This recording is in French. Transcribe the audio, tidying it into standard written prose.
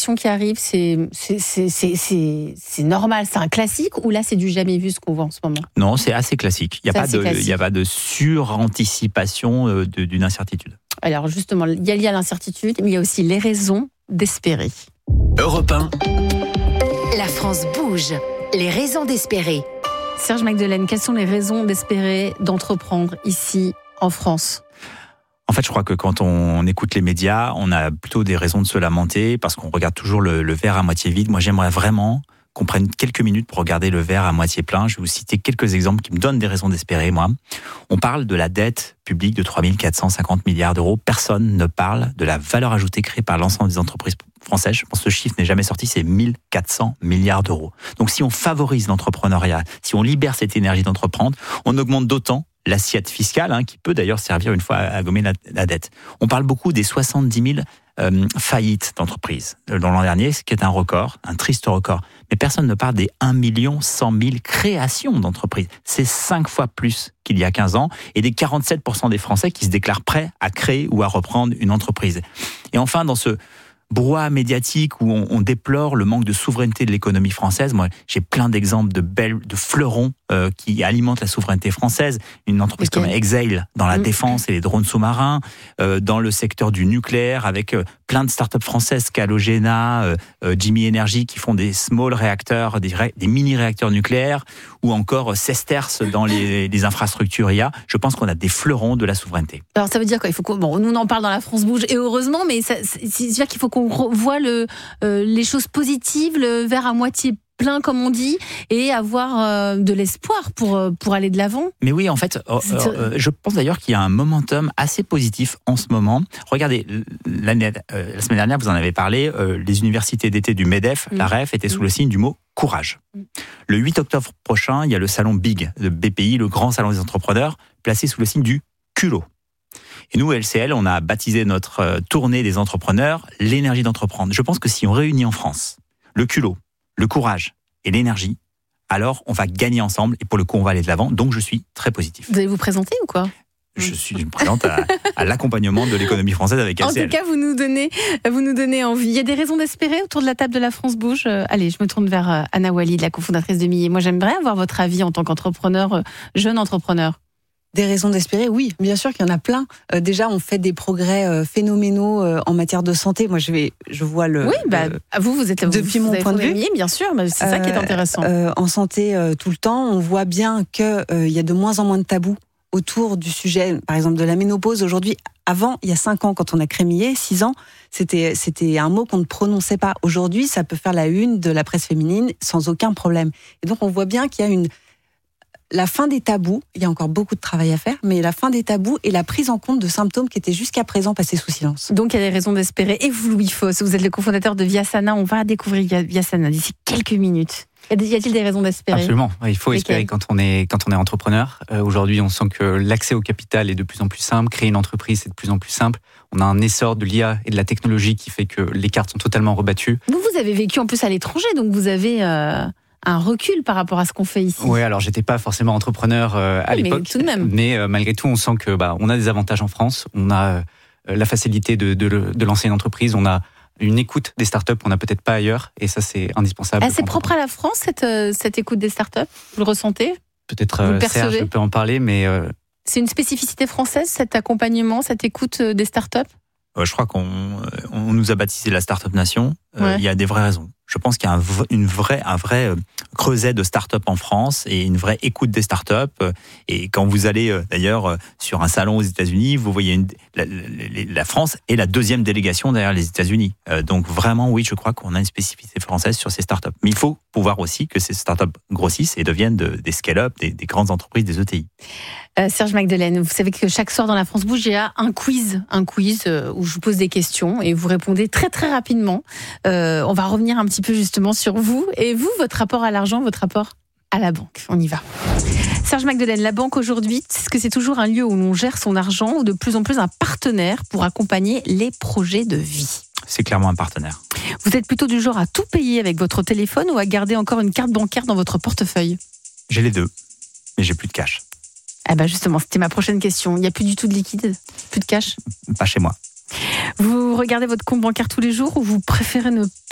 élections qui arrivent, c'est normal, c'est un classique, ou là c'est du jamais vu ce qu'on voit en ce moment? Non, c'est assez classique. Il n'y a pas de suranticipation d'une incertitude. Alors justement, il y a l'incertitude, mais il y a aussi les raisons d'espérer. Europe 1. La France bouge. Les raisons d'espérer. Serge Magdelaine, quelles sont les raisons d'espérer, d'entreprendre ici en France? En fait, je crois que quand on écoute les médias, on a plutôt des raisons de se lamenter parce qu'on regarde toujours le verre à moitié vide. Moi, j'aimerais vraiment qu'on prenne quelques minutes pour regarder le verre à moitié plein. Je vais vous citer quelques exemples qui me donnent des raisons d'espérer, moi. On parle de la dette publique de 3 450 milliards d'euros. Personne ne parle de la valeur ajoutée créée par l'ensemble des entreprises françaises. Je pense que ce chiffre n'est jamais sorti, c'est 1 400 milliards d'euros. Donc si on favorise l'entrepreneuriat, si on libère cette énergie d'entreprendre, on augmente d'autant l'assiette fiscale, qui peut d'ailleurs servir une fois à gommer la dette. On parle beaucoup des 70 000 faillites d'entreprises dans l'an dernier, ce qui est un record, un triste record. Mais personne ne parle des 1 100 000 créations d'entreprises. C'est 5 fois plus qu'il y a 15 ans, et des 47% des Français qui se déclarent prêts à créer ou à reprendre une entreprise. Et enfin, dans ce brouhaha médiatique où on déplore le manque de souveraineté de l'économie française. Moi, j'ai plein d'exemples de fleurons qui alimentent la souveraineté française. Une entreprise comme Exail dans la défense et les drones sous-marins, dans le secteur du nucléaire avec plein de startups françaises, Calogena, Jimmy Energy qui font des small réacteurs, des mini-réacteurs nucléaires, ou encore Sesterce dans les infrastructures IA. Je pense qu'on a des fleurons de la souveraineté. Alors ça veut dire quoi? Il faut nous on en parle dans la France bouge, et heureusement, mais c'est-à-dire qu'il faut qu'on voit les choses positives, le verre à moitié plein comme on dit, et avoir de l'espoir pour aller de l'avant. Mais oui, en fait, je pense d'ailleurs qu'il y a un momentum assez positif en ce moment. Regardez, la semaine dernière, vous en avez parlé, les universités d'été du MEDEF, la REF, étaient sous le signe du mot courage. Le 8 octobre prochain, il y a le salon Big de BPI, le grand salon des entrepreneurs, placé sous le signe du culot. Et nous, LCL, on a baptisé notre tournée des entrepreneurs l'énergie d'entreprendre. Je pense que si on réunit en France le culot, le courage et l'énergie, alors on va gagner ensemble, et pour le coup, on va aller de l'avant. Donc, je suis très positif. Vous allez vous présenter ou quoi? Je suis présente à l'accompagnement de l'économie française avec LCL. En tout cas, vous nous donnez envie. Il y a des raisons d'espérer autour de la table de la France bouge. Allez, je me tourne vers Anna Walid, la cofondatrice de Millet. Moi, j'aimerais avoir votre avis en tant qu'entrepreneur, jeune entrepreneur. Des raisons d'espérer, oui, bien sûr qu'il y en a plein. Déjà, on fait des progrès phénoménaux en matière de santé. Moi, je vois le. Oui, vous êtes depuis mon point de vue, bien sûr, mais c'est ça qui est intéressant. En santé, tout le temps, on voit bien que il y a de moins en moins de tabous autour du sujet, par exemple de la ménopause. Aujourd'hui, avant, il y a 5 ans, quand on a créé Millet, 6 ans, c'était un mot qu'on ne prononçait pas. Aujourd'hui, ça peut faire la une de la presse féminine sans aucun problème. Et donc, on voit bien qu'il y a la fin des tabous, il y a encore beaucoup de travail à faire, mais la fin des tabous et la prise en compte de symptômes qui étaient jusqu'à présent passés sous silence. Donc il y a des raisons d'espérer. Et vous, Louis Fosse, vous êtes le cofondateur de Viasana. On va découvrir Viasana d'ici quelques minutes. Y a-t-il des raisons d'espérer? Absolument. Il faut espérer quand on est entrepreneur. Aujourd'hui, on sent que l'accès au capital est de plus en plus simple. Créer une entreprise, c'est de plus en plus simple. On a un essor de l'IA et de la technologie qui fait que les cartes sont totalement rebattues. Vous avez vécu en plus à l'étranger, donc vous avez un recul par rapport à ce qu'on fait ici. Oui, alors j'étais pas forcément entrepreneur à l'époque, mais tout de même. Mais malgré tout, on sent que on a des avantages en France. On a la facilité de lancer une entreprise. On a une écoute des startups qu'on n'a peut-être pas ailleurs, et ça c'est indispensable. C'est propre à la France cette écoute des startups. Vous le ressentez? Peut-être Serge peut en parler, mais c'est une spécificité française, cet accompagnement, cette écoute des startups. Je crois qu'on nous a baptisé la Startup Nation. Il y a des vraies raisons. Je pense qu'il y a un vrai creuset de start-up en France et une vraie écoute des start-up. Et quand vous allez d'ailleurs sur un salon aux États-Unis, vous voyez la France est la deuxième délégation derrière les États-Unis. Donc vraiment, oui, je crois qu'on a une spécificité française sur ces start-up. Mais il faut pouvoir aussi que ces start-up grossissent et deviennent des scale-up, des grandes entreprises, des ETI. Serge Magdelaine, vous savez que chaque soir dans la France Bouge, il y a un quiz où je vous pose des questions et vous répondez très très rapidement. On va revenir un petit peu justement sur vous. Et vous, votre rapport à l'argent, votre rapport à la banque. On y va. Serge Magdelaine, la banque aujourd'hui, est-ce que c'est toujours un lieu où l'on gère son argent ou de plus en plus un partenaire pour accompagner les projets de vie? C'est clairement un partenaire. Vous êtes plutôt du genre à tout payer avec votre téléphone ou à garder encore une carte bancaire dans votre portefeuille? J'ai les deux, mais j'ai plus de cash. Justement, c'était ma prochaine question. Il n'y a plus du tout de liquide? Plus de cash? Pas chez moi. Vous regardez votre compte bancaire tous les jours ou vous préférez ne